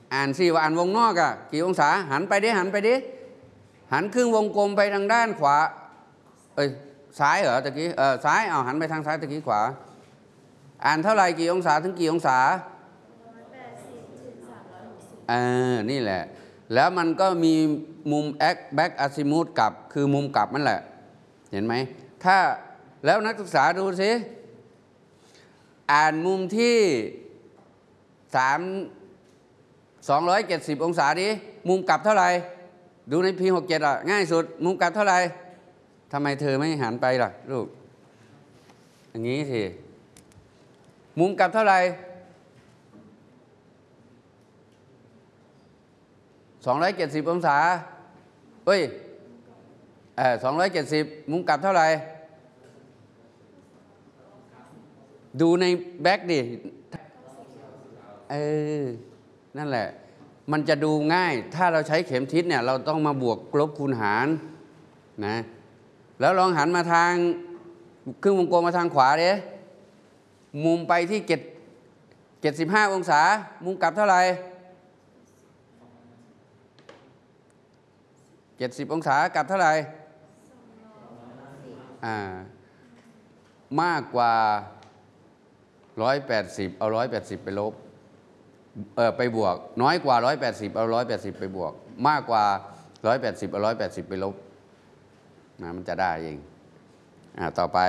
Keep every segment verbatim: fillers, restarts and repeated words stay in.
อ่านสิว่าอ่านวงนอกอะกี่องศาหันไปดิหันไปดิหันครึ่งวงกลมไปทางด้านขวาเอ้ยซ้ายเหรอตะกี้เออซ้ายเอาหันไปทางซ้ายตะกี้ขวาอ่านเท่าไหร่กี่องศาถึงกี่องศาเออนี่แหละแล้วมันก็มีมุมแอคแบ็กอะซิมูธกลับคือมุมกลับนั่นแหละเห็นไหมถ้าแล้วนักศึกษาดูสิอ่านมุมที่สามสองร้อยเจ็ดสิบองศาดิมุมกลับเท่าไหร่ดูในพีหกเจ็ดอ่ะง่ายสุดมุมกลับเท่าไหร่ทำไมเธอไม่หันไปล่ะลูกอย่างนี้สิมุมกลับเท่าไหร่สองร้อยเจ็ดสิบองศาเอ้ยเออสองร้อยเจ็ดสิบมุมกลับเท่าไหร่ดูในแบ็กดิเออนั่นแหละมันจะดูง่ายถ้าเราใช้เข็มทิศเนี่ยเราต้องมาบวกลบคูณหารนะแล้วลองหันมาทางครึ่งวงกลมมาทางขวาดิมุมไปที่เจ็ดเจ็ดสิบห้าองศามุมกลับเท่าไหร่เจ็ดสิบองศากลับเท่าไหร่อ่ามากกว่าร้อยแปดสิบเอาร้อยแปดสิบไปลบเออไปบวกน้อยกว่าร้อยแปดสิบเอาร้อยแปดสิบไปบวกมากกว่าร้อยแปดสิบเอาร้อยแปดสิบไปลบนะมันจะได้เองอ่าต่อไป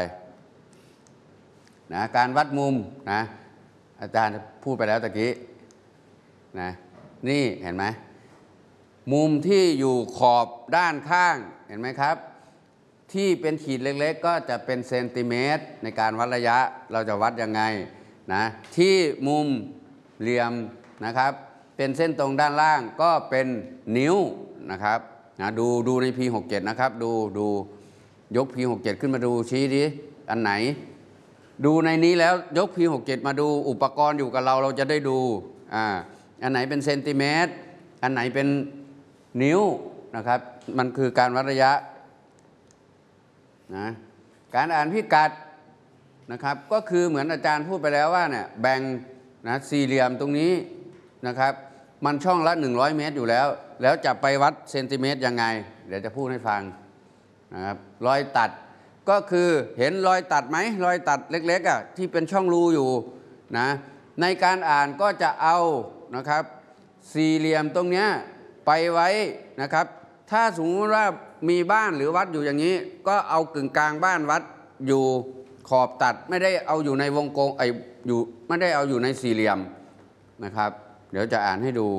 นะการวัดมุมนะอาจารย์พูดไปแล้วตะกี้นะนี่เห็นไหมมุมที่อยู่ขอบด้านข้างเห็นไหมครับที่เป็นขีดเล็กๆก็จะเป็นเซนติเมตรในการวัดระยะเราจะวัดยังไงนะที่มุมเหลี่ยมนะครับเป็นเส้นตรงด้านล่างก็เป็นนิ้วนะครับนะดูดูใน พี หกสิบเจ็ด นะครับดูดูยก พี หกสิบเจ็ด ขึ้นมาดูชี้ดิอันไหนดูในนี้แล้วยก พี หกสิบเจ็ด มาดูอุปกรณ์อยู่กับเราเราจะได้ดูอ่าอันไหนเป็นเซนติเมตรอันไหนเป็นนิ้วนะครับมันคือการวัดระยะนะการอ่านพิกัดนะครับก็คือเหมือนอาจารย์พูดไปแล้วว่าเนี่ยแบ่งนะสี่เหลี่ยมตรงนี้นะครับมันช่องละหนึ่งร้อยเมตรอยู่แล้วแล้วจะไปวัดเซนติเมตรยังไงเดี๋ยวจะพูดให้ฟังนะครับรอยตัดก็คือเห็นรอยตัดไหมรอยตัดเล็กๆอ่ะที่เป็นช่องรูอยู่นะในการอ่านก็จะเอานะครับสี่เหลี่ยมตรงเนี้ยไปไว้นะครับถ้าสมมติว่ามีบ้านหรือวัดอยู่อย่างนี้ก็เอากึ่งกลางบ้านวัดอยู่ขอบตัดไม่ได้เอาอยู่ในวงกลมไออยู่ไม่ได้เอาอยู่ในสี่เหลี่ยมนะครับเดี๋ยวจะอ่านให้ดู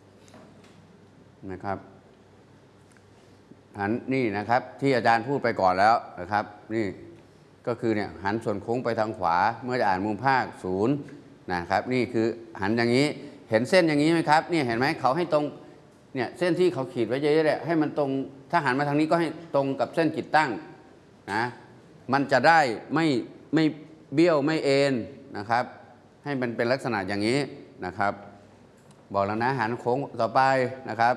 นะครับหันนี่นะครับที่อาจารย์พูดไปก่อนแล้วนะครับนี่ก็คือเนี่ยหันส่วนโค้งไปทางขวาเมื่อจะอ่านมุมภาคศูนย์นะครับนี่คือหันอย่างนี้เห็นเส้นอย่างนี้ไหมครับนี่เห็นไหมเขาให้ตรงเนี่ยเส้นที่เขาขีดไว้เยอะๆเนี่ยให้มันตรงถ้าหันมาทางนี้ก็ให้ตรงกับเส้นขีดตั้งนะมันจะได้ไม่ไม่เบี้ยวไม่เอ็นนะครับให้มันเป็นลักษณะอย่างนี้นะครับบอกแล้วนะหันโค้งต่อไปนะครับ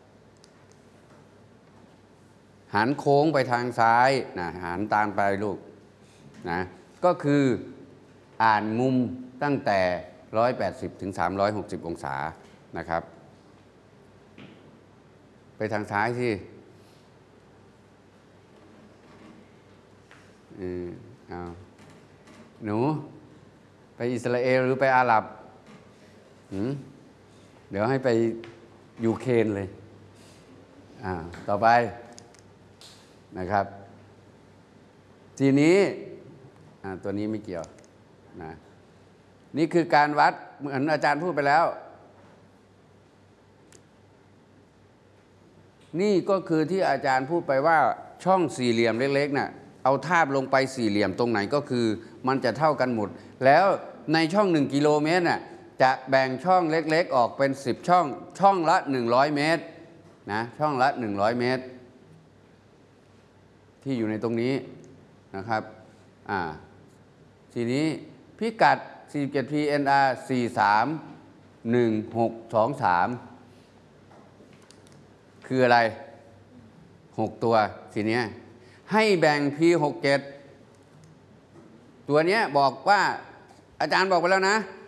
หันโค้งไปทางซ้ายนะหันตามไปลูกนะก็คืออ่านมุมตั้งแต่หนึ่งร้อยแปดสิบถึงสามร้อยหกสิบองศานะครับไปทางซ้ายสิอืมเอาหนูไปอิสราเอลหรือไปอาหรับหืมเดี๋ยวให้ไปยูเครนเลยอ่าต่อไปนะครับทีนี้อ่าตัวนี้ไม่เกี่ยวนะนี่คือการวัดเหมือนอาจารย์พูดไปแล้วนี่ก็คือที่อาจารย์พูดไปว่าช่องสี่เหลี่ยมเล็กๆน่ะเอาทาบลงไปสี่เหลี่ยมตรงไหนก็คือมันจะเท่ากันหมดแล้วในช่องหนึ่งกิโลเมตรน่ะจะแบ่งช่องเล็กๆออกเป็นสิบช่องช่องละหนึ่งร้อยเมตรนะช่องละหนึ่งร้อยเมตรที่อยู่ในตรงนี้นะครับอ่าทีนี้พิกัด สี่สิบเจ็ด พี เอ็น อาร์ สี่สามหนึ่งหกสองสามคืออะไรหกตัวทีนี้ให้แบ่ง พี หกสิบเจ็ด ตัวนี้บอกว่าอาจารย์บอกไปแล้วนะ